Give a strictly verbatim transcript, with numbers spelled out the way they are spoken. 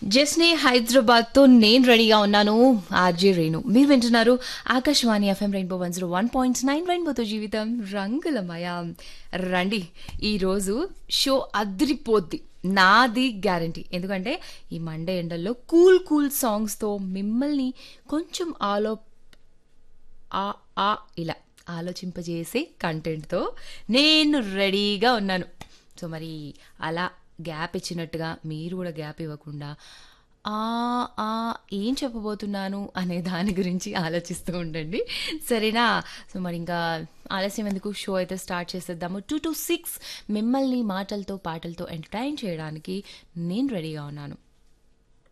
జస్నే హైదరాబాద్తో నేను రెడీగా ఉన్నాను. ఆర్జే రేణు మీరు వింటున్నారు Akashvani FM rainbow one zero one point nine రెయిన్బోతో జీవితం రంగులమయం. రండి, ఈరోజు షో అదిరిపోద్ది, నాది గ్యారంటీ. ఎందుకంటే ఈ మండే ఎండల్లో కూల్ కూల్ సాంగ్స్తో మిమ్మల్ని కొంచెం ఆలో ఆ ఆ ఇలా ఆలోచింపజేసే కంటెంట్తో నేను రెడీగా ఉన్నాను. సో మరి అలా గ్యాప్ ఇచ్చినట్టుగా మీరు కూడా గ్యాప్ ఇవ్వకుండా ఆ ఆ ఏం చెప్పబోతున్నాను అనే దాని గురించి ఆలోచిస్తూ ఉండండి, సరేనా? సో మరి ఇంకా ఆలస్యం ఎందుకు, షో అయితే స్టార్ట్ చేసేద్దాము. టూ టు సిక్స్ మిమ్మల్ని మాటలతో పాటలతో ఎంటర్టైన్ చేయడానికి నేను రెడీగా ఉన్నాను.